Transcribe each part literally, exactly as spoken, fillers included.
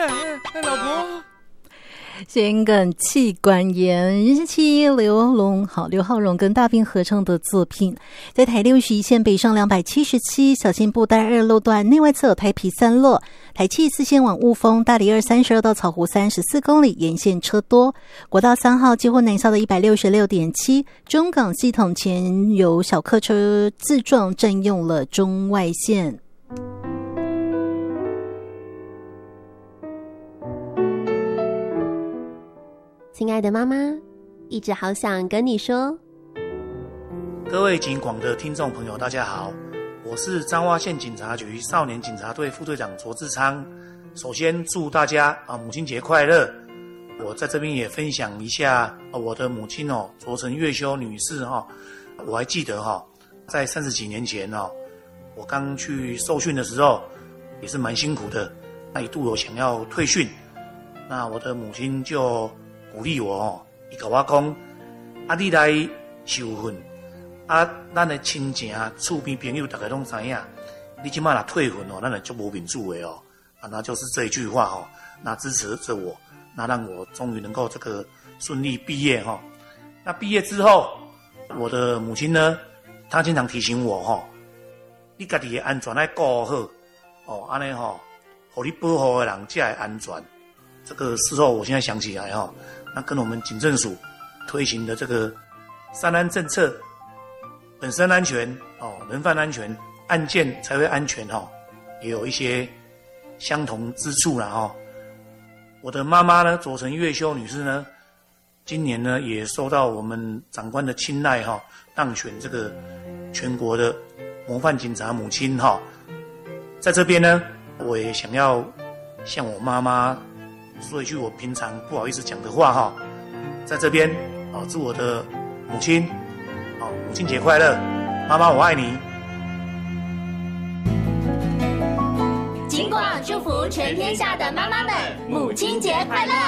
哎哎，老婆。 心梗气管炎，日期刘龙好刘浩荣跟大兵合唱的作品，在台六十一线北上两百七十七小心布袋二路段内外侧台皮三落，台七四线往雾峰大里二三十二到草湖三十四公里沿线车多，国道三号几乎南下的一百六十六点七，中港系统前有小客车自撞占用了中外线。 亲爱的妈妈，一直好想跟你说。 各位警广的听众朋友大家好，我是彰化县警察局少年警察队副队长卓志昌。首先祝大家啊母亲节快乐。我在这边也分享一下啊我的母亲哦卓成月修女士哈、哦，我还记得哈、哦，在三十几年前哦，我刚去受训的时候也是蛮辛苦的，那一度有想要退训，那我的母亲就鼓励我哦，伊甲我讲，啊，你来受训，啊，咱的亲情、厝边朋友大家拢知影，你即摆若退训哦，咱就无面子的哦，啊，那就是这一句话哦，那支持着我，那让我终于能够这个顺利毕业哈、哦。那毕业之后，我的母亲呢，她经常提醒我哈、哦，你家己的安全要顾好，哦，安尼吼，互你保护的人才会安全。这个事后我现在想起来哈、哦。那跟我们警政署推行的这个三安政策，本身安全哦，人犯安全，案件才会安全哈、哦，也有一些相同之处啦哈、哦。我的妈妈呢，佐成月修女士呢，今年呢也受到我们长官的青睐哈、哦，当选这个全国的模范警察母亲哈、哦。在这边呢，我也想要向我妈妈说一句我平常不好意思讲的话哈，在这边哦，祝我的母亲哦母亲节快乐，妈妈我爱你。 警广祝福全天下的妈妈们，母亲节快乐！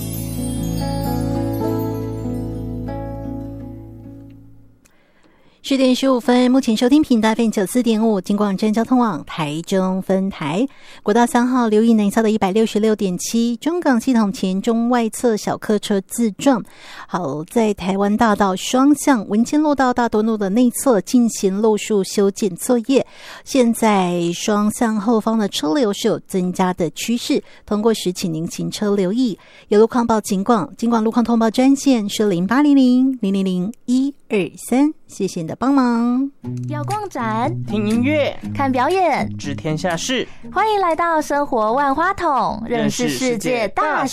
十点十五分，目前收听频道 F M 九四点五，警广真交通网台中分台，国道三号留意南下的一百六十六点七，中港系统前中外侧小客车自撞。好，在台湾大道双向文谦路到大多路的内侧进行路树修建作业，现在双向后方的车流是有增加的趋势，通过时请您行车留意。有路况报警广，警广路况通报专线是零八零零零零零一二三，谢谢你的帮忙。 要逛展、 听音乐、 看表演、 知天下事， 欢迎来到生活万花筒，认识世界大